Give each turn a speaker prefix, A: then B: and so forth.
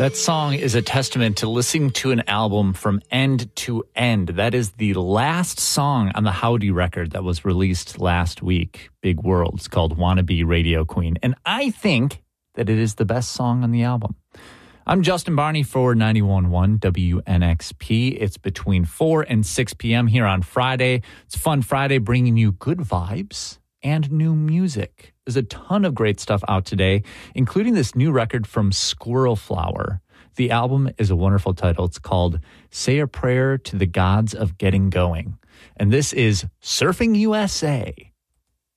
A: That song is a testament to listening to an album from end to end. That is the last song on the Howdy record that was released last week, Big Worlds, called Wannabe Radio Queen. And I think that it is the best song on the album. I'm Justin Barney for 91.1 WNXP. It's between 4 and 6 p.m. here on Friday. It's a fun Friday, bringing you good vibes and new music. There's a ton of great stuff out today, including this new record from Squirrel Flower. The album is a wonderful title. It's called Say a Prayer to the Gods of Getting Going. And this is Surfing USA.